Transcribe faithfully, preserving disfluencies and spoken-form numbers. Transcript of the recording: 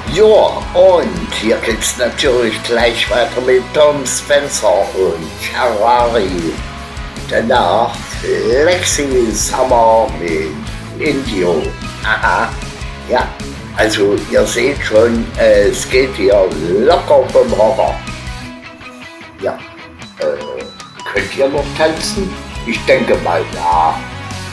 Ja, und hier geht's natürlich gleich weiter mit Tom Spencer und Ferrari. Danach Lexi Summer mit Indio. Aha, ja, also ihr seht schon, es geht hier locker vom Hocker. Ja, äh, könnt ihr noch tanzen? Ich denke mal, ja.